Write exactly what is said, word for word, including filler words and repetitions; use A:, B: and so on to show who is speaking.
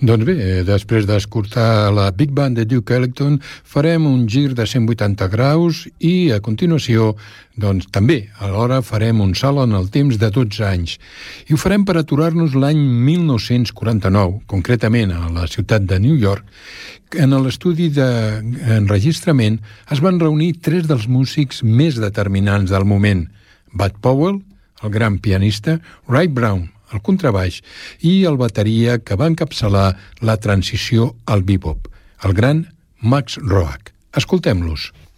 A: Doncs bé, després d'escoltar la Big Band de Duke Ellington, farem un gir de cent vuitanta graus i, a continuació, doncs també, alhora farem un salt en el temps de dotze anys. I ho farem per aturar-nos l'any mil nou-cents quaranta-nou, concretament a la ciutat de New York. En l'estudi d'enregistrament es van reunir tres dels músics més determinants del moment: Bud Powell, el gran pianista, Ray Brown, el contrabaix, i el bateria que va encapçalar la transició al bebop, el gran Max Roach. Escoltem-los.